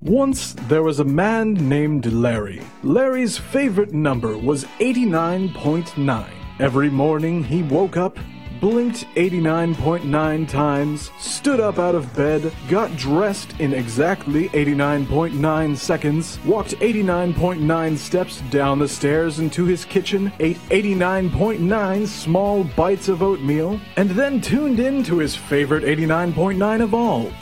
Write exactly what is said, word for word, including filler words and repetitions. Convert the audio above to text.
Once there was a man named Larry. Larry's favorite number was eighty-nine point nine. Every morning he woke up, blinked eighty-nine point nine times, stood up out of bed, got dressed in exactly eighty-nine point nine seconds, walked eighty-nine point nine steps down the stairs into his kitchen, ate eighty-nine point nine small bites of oatmeal, and then tuned in to his favorite eighty-nine point nine of all,